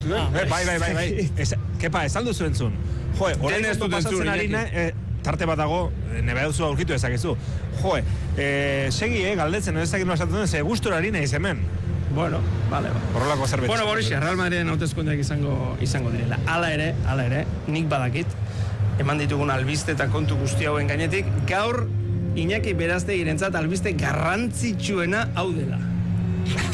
Bai. Kepa, ez aldu zuen zuen. Joe, orain ez pasatzen harina, tarte bat dago, nebe duzu aurkitu ezakizu. Joe, segi, galdetzen, ez dakit noasatzen, ze gustura harina izemen. Bueno, vale. Horrelako zerbait. Bueno, Borussia, Real Madriden hauteskundeak izango direla. Hala ere, nik badakit, eman ditugun albiste eta kontu guzti hauen gainetik, gaur Iñaki Beraztegirentzat albiste garrantzitsuena hau dela.